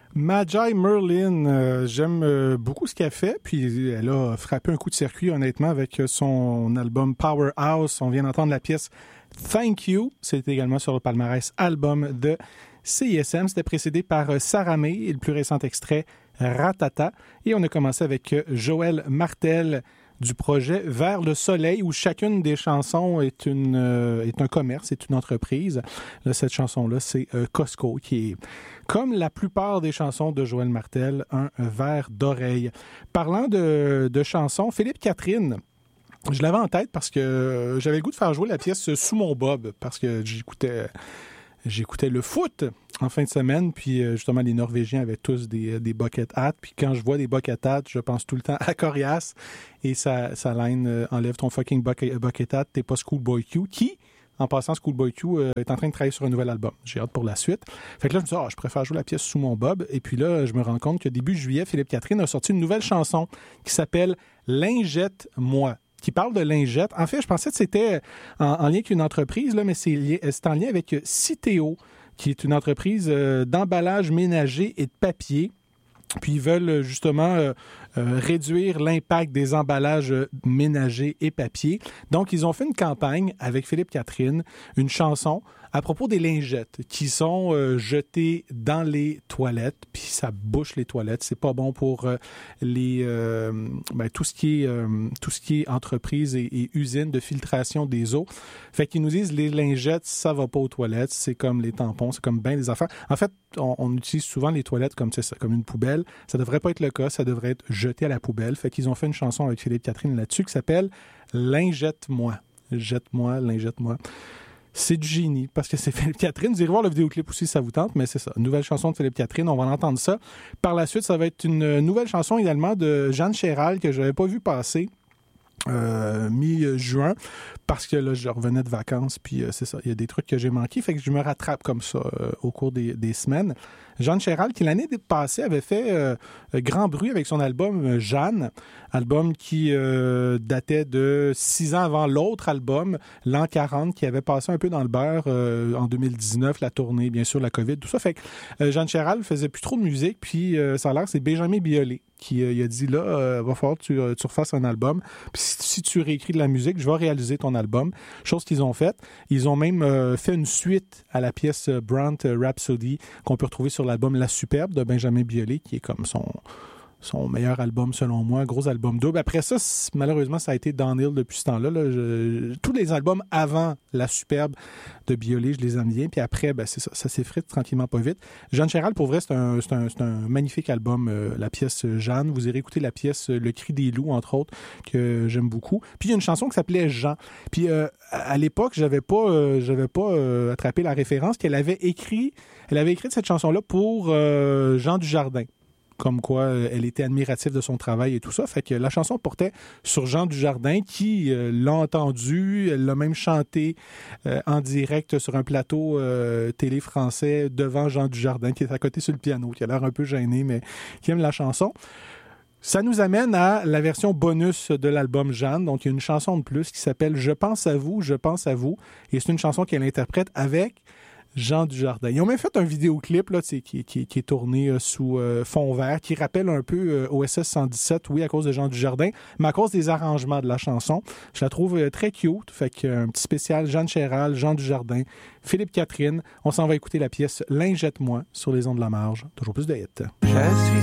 Magi Merlin, j'aime beaucoup ce qu'elle fait, puis elle a frappé un coup de circuit honnêtement avec son album Powerhouse. On vient d'entendre la pièce Thank You, c'est également sur le palmarès album de CISM. C'était précédé par Saramé et le plus récent extrait Ratata. Et on a commencé avec Joël Martel du projet Vers le soleil, où chacune des chansons est un commerce, est une entreprise. Là, cette chanson-là, c'est Costco, qui est, comme la plupart des chansons de Joël Martel, un verre d'oreille. Parlant de chansons, Philippe Catherine, je l'avais en tête parce que j'avais le goût de faire jouer la pièce Sous mon bob, parce que j'écoutais le foot en fin de semaine, puis justement, les Norvégiens avaient tous des bucket hats. Puis quand je vois des bucket hats, je pense tout le temps à Corias et sa line « Enlève ton fucking bucket hat, t'es pas Schoolboy Q », qui, en passant, Schoolboy Q est en train de travailler sur un nouvel album. J'ai hâte pour la suite. Fait que là, je me dis, je préfère jouer la pièce Sous mon bob. Et puis là, je me rends compte que début juillet, Philippe Catherine a sorti une nouvelle chanson qui s'appelle « Lingette-moi », qui parle de lingettes. En fait, je pensais que c'était en lien avec une entreprise, là, mais c'est en lien avec Citeo, qui est une entreprise d'emballage ménager et de papier. Puis ils veulent justement réduire l'impact des emballages ménagers et papier. Donc, ils ont fait une campagne avec Philippe Catherine, une chanson à propos des lingettes qui sont jetées dans les toilettes, puis ça bouche les toilettes. C'est pas bon pour tout ce qui est entreprise et usine de filtration des eaux. Fait qu'ils nous disent les lingettes, ça va pas aux toilettes, c'est comme les tampons, c'est comme bien des affaires. En fait, on utilise souvent les toilettes comme une poubelle. Ça devrait pas être le cas, ça devrait être jeté à la poubelle. Fait qu'ils ont fait une chanson avec Philippe Catherine là-dessus qui s'appelle Lingette-moi. Jette-moi, lingette-moi. C'est du génie, parce que c'est Philippe Catherine. Vous irez voir le vidéoclip aussi si ça vous tente, mais c'est ça. Une nouvelle chanson de Philippe Catherine, on va entendre ça. Par la suite, ça va être une nouvelle chanson également de Jeanne Chéral que je n'avais pas vu passer mi-juin, parce que là, je revenais de vacances, puis c'est ça, il y a des trucs que j'ai manqués, fait que je me rattrape comme ça au cours des semaines. Jeanne Chéral, qui l'année passée avait fait grand bruit avec son album Jeanne, album qui datait de 6 ans avant l'autre album, l'an 40, qui avait passé un peu dans le beurre en 2019, la tournée, bien sûr, la COVID, tout ça. Fait que Jeanne Chéral faisait plus trop de musique, puis ça a l'air que c'est Benjamin Biolay qui il a dit là, va falloir que tu refasses un album. Puis si tu réécris de la musique, je vais réaliser ton album. Chose qu'ils ont faite. Ils ont même fait une suite à la pièce Brant Rhapsody qu'on peut retrouver sur l'album La Superbe de Benjamin Biolay, qui est comme son meilleur album selon moi, gros album double. Après ça, malheureusement, ça a été downhill depuis ce temps-là. Tous les albums avant La Superbe de Biolay, je les aime bien. Puis après, c'est ça s'effrite tranquillement pas vite. Jeanne Chéral, pour vrai, c'est un magnifique album, la pièce Jeanne. Vous irez écouter la pièce Le Cri des loups, entre autres, que j'aime beaucoup. Puis il y a une chanson qui s'appelait Jean. Puis à l'époque, j'avais pas attrapé la référence qu'elle avait écrit. Elle avait écrit cette chanson-là pour Jean Dujardin. Comme quoi elle était admirative de son travail et tout ça. Fait que la chanson portait sur Jean Dujardin qui l'a entendu, elle l'a même chanté en direct sur un plateau télé français devant Jean Dujardin qui est à côté sur le piano, qui a l'air un peu gêné, mais qui aime la chanson. Ça nous amène à la version bonus de l'album Jeanne. Donc, il y a une chanson de plus qui s'appelle « Je pense à vous, je pense à vous ». Et c'est une chanson qu'elle interprète avec Jean Dujardin. Ils ont même fait un vidéoclip là, qui est tourné sous fond vert, qui rappelle un peu OSS 117, oui, à cause de Jean Dujardin, mais à cause des arrangements de la chanson. Je la trouve très cute. Fait qu'un petit spécial Jeanne Chéral, Jean Dujardin, Philippe Catherine. On s'en va écouter la pièce Lingette-moi sur les ondes de la marge. Toujours plus de hits.